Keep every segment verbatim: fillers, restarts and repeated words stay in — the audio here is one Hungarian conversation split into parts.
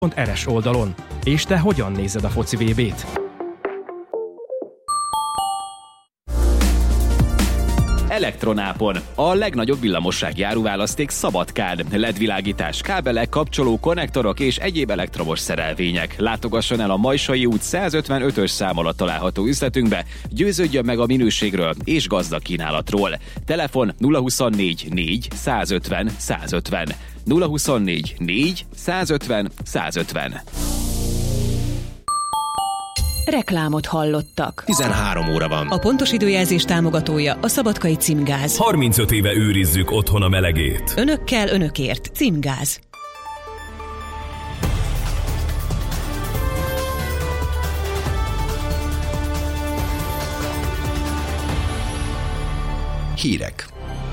er es oldalon. És te hogyan nézed a foci vé bét? Elektronápon. A legnagyobb villamossági áruválaszték Szabadkán. el é dé világítás, kábelek, kapcsoló, konnektorok és egyéb elektromos szerelvények. Látogasson el a Majsai út százötvenötös szám alatt található üzletünkbe, győződjön meg a minőségről és gazdag kínálatról. Telefon nulla huszonnégy négy százötven százötven. nulla huszonnégy négy százötven százötven. Reklámot hallottak. tizenhárom óra van. A pontos időjelzés támogatója a Szabadkai Címgáz. harmincöt éve őrizzük otthon a melegét. Önökkel, önökért. Címgáz. Hírek.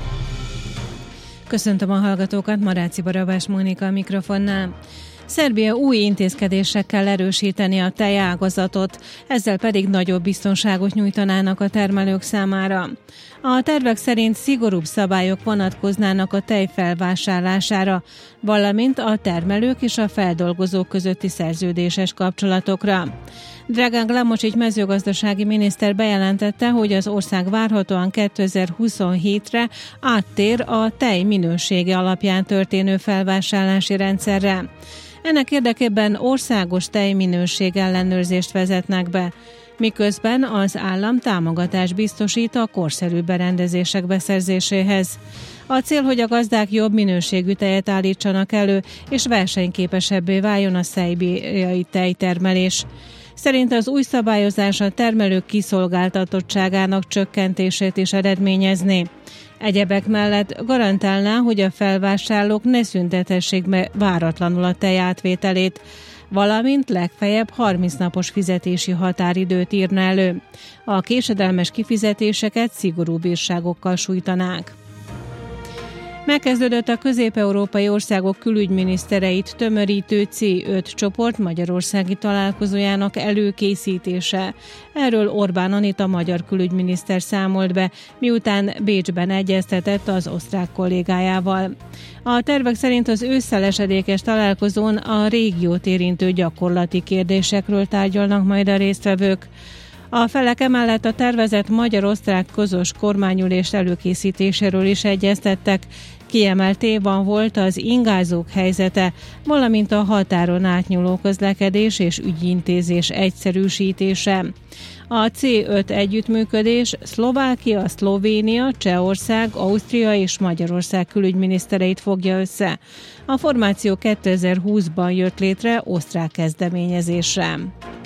Köszöntöm a hallgatókat, Maráci Barabás Mónika a mikrofonnál. Szerbia új intézkedésekkel erősíteni a tejágazatot, ezzel pedig nagyobb biztonságot nyújtanának a termelők számára. A tervek szerint szigorúbb szabályok vonatkoznának a tej felvásárlására, valamint a termelők és a feldolgozók közötti szerződéses kapcsolatokra. Dragan Glamocsics mezőgazdasági miniszter bejelentette, hogy az ország várhatóan kétezer-huszonhétre áttér a tej minősége alapján történő felvásárlási rendszerre. Ennek érdekében országos tejminőség ellenőrzést vezetnek be, miközben az állam támogatást biztosít a korszerű berendezések beszerzéséhez. A cél, hogy a gazdák jobb minőségű tejet állítsanak elő, és versenyképesebbé váljon a szerbiai tejtermelés. Szerint az új szabályozás a termelők kiszolgáltatottságának csökkentését is eredményezné. Egyebek mellett garantálná, hogy a felvásárlók ne szüntethessék be váratlanul a tej átvételét, valamint legfeljebb harminc napos fizetési határidőt írna elő. A késedelmes kifizetéseket szigorú bírságokkal sújtanák. Megkezdődött a közép-európai országok külügyminisztereit tömörítő cé öt csoport magyarországi találkozójának előkészítése. Erről Orbán Anita magyar külügyminiszter számolt be, miután Bécsben egyeztetett az osztrák kollégájával. A tervek szerint az ősszel esedékes találkozón a régiót érintő gyakorlati kérdésekről tárgyalnak majd a résztvevők. A felek emellett a tervezett magyar-osztrák közös kormányülés előkészítéséről is egyeztettek. Kiemelt témában volt az ingázók helyzete, valamint a határon átnyúló közlekedés és ügyintézés egyszerűsítése. A cé öt együttműködés Szlovákia, Szlovénia, Csehország, Ausztria és Magyarország külügyminisztereit fogja össze. A formáció kétezer-húszban jött létre osztrák kezdeményezésre.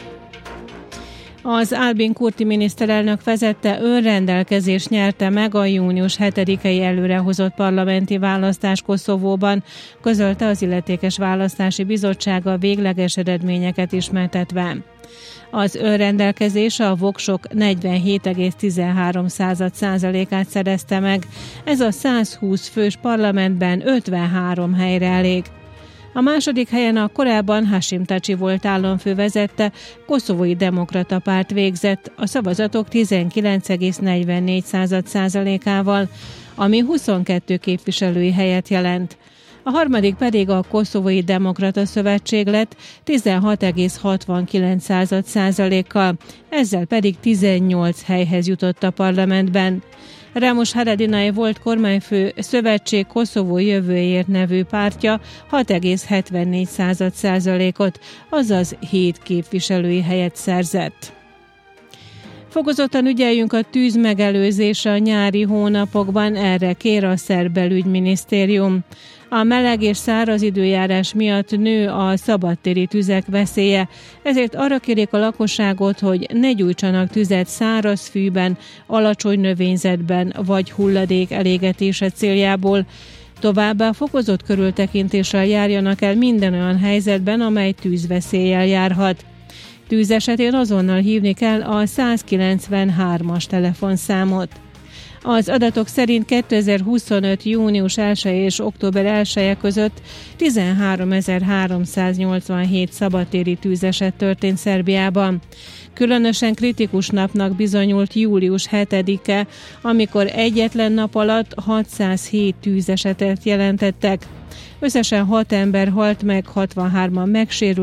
Az Albin Kurti miniszterelnök vezette önrendelkezés nyerte meg a június hetedikei előrehozott parlamenti választás Koszovóban, közölte az illetékes választási bizottság a végleges eredményeket ismertetve. Az önrendelkezés a voksok negyvenhét egész tizenhárom százalékát szerezte meg, ez a százhúsz fős parlamentben ötvenhárom helyre elég. A második helyen a korábban Hashim Thaçi volt államfő vezette koszovói demokrata párt végzett a szavazatok tizenkilenc egész negyvennégy százalékával, ami huszonkettő képviselői helyet jelent. A harmadik pedig a Koszovói Demokrata Szövetség lett tizenhat egész hatvankilenc százalékkal, ezzel pedig tizennyolc helyhez jutott a parlamentben. Ramos Haradinaj volt kormányfő szövetség Koszovó jövőért nevű pártja hat egész hetvennégy százalékot, azaz hét képviselői helyet szerzett. Fokozottan ügyeljünk a tűz megelőzésre a nyári hónapokban, erre kér a szerb belügyminisztérium. A meleg és száraz időjárás miatt nő a szabadtéri tüzek veszélye, ezért arra kérik a lakosságot, hogy ne gyújtsanak tüzet száraz fűben, alacsony növényzetben vagy hulladék elégetése céljából. Továbbá fokozott körültekintéssel járjanak el minden olyan helyzetben, amely tűzveszéllyel járhat. Tűz esetén azonnal hívni kell a százkilencvenhármas telefonszámot. Az adatok szerint kétezer-huszonöt. június elseje és október elseje között tizenháromezer-háromszáznyolcvanhét szabadtéri tűzeset történt Szerbiában. Különösen kritikus napnak bizonyult július hetedike, amikor egyetlen nap alatt hatszázhét tűzesetet jelentettek. Összesen hat ember halt meg, hatvanhárman megsérültek.